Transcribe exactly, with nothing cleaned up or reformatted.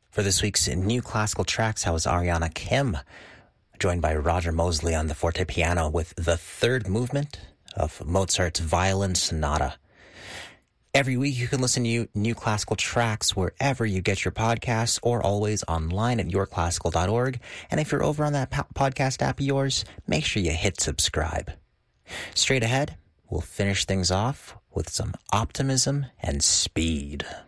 For this week's New Classical Tracks, I was Ariana Kim, joined by Roger Mosley on the forte piano with the third movement of Mozart's Violin Sonata. Every week you can listen to New Classical Tracks wherever you get your podcasts or always online at your classical dot org. And if you're over on that podcast app of yours, make sure you hit subscribe. Straight ahead, we'll finish things off with some optimism and speed.